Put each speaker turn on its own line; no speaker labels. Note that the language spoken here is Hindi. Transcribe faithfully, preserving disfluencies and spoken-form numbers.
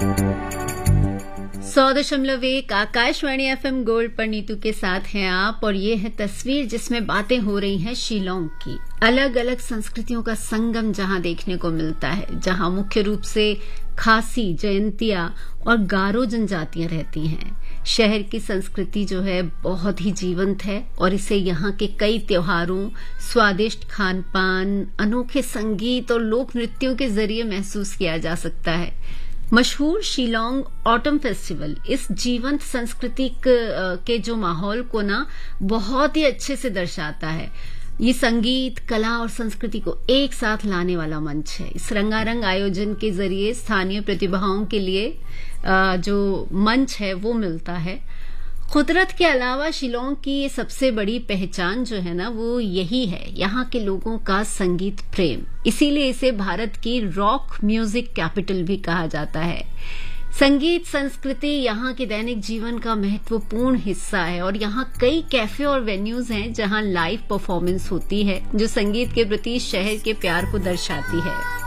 सौ दशमलव एक आकाशवाणी एफएम गोल्ड पर नीतू के साथ हैं आप, और ये है तस्वीर जिसमें बातें हो रही हैं शिलोंग की। अलग अलग संस्कृतियों का संगम जहां देखने को मिलता है, जहां मुख्य रूप से खासी, जयंतिया और गारो जनजातियां रहती हैं। शहर की संस्कृति जो है बहुत ही जीवंत है और इसे यहाँ के कई त्योहारों, स्वादिष्ट खान पान, अनोखे संगीत और लोक नृत्यों के जरिए महसूस किया जा सकता है। मशहूर शिलोंग ऑटम फेस्टिवल इस जीवंत संस्कृति के जो माहौल को ना बहुत ही अच्छे से दर्शाता है। ये संगीत, कला और संस्कृति को एक साथ लाने वाला मंच है। इस रंगारंग आयोजन के जरिए स्थानीय प्रतिभाओं के लिए जो मंच है वो मिलता है। कुदरत के अलावा शिलोंग की ये सबसे बड़ी पहचान जो है ना वो यही है, यहाँ के लोगों का संगीत प्रेम। इसीलिए इसे भारत की रॉक म्यूजिक कैपिटल भी कहा जाता है। संगीत संस्कृति यहाँ के दैनिक जीवन का महत्वपूर्ण हिस्सा है और यहाँ कई कैफे और वेन्यूज हैं जहाँ लाइव परफॉर्मेंस होती है जो संगीत के प्रति शहर के प्यार को दर्शाती है।